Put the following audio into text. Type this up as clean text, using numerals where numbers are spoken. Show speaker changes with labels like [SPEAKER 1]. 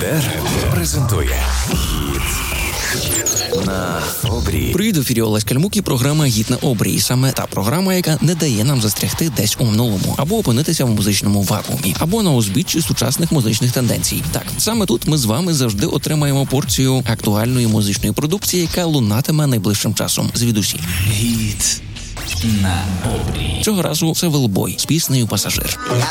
[SPEAKER 1] ЕТР презентує «Гід на обрії».
[SPEAKER 2] Привіт, в ефірі Олесь Кальмук і програма «Гід на обрії». Саме та програма, яка не дає нам застрягти десь у минулому, або опинитися в музичному вакуумі, або на узбіччі сучасних музичних тенденцій. Так, саме тут ми з вами завжди отримаємо порцію актуальної музичної продукції, яка лунатиме найближчим часом звідусіль.
[SPEAKER 1] «Гід на обрії».
[SPEAKER 2] Цього разу це Велбой з піснею «Пасажир».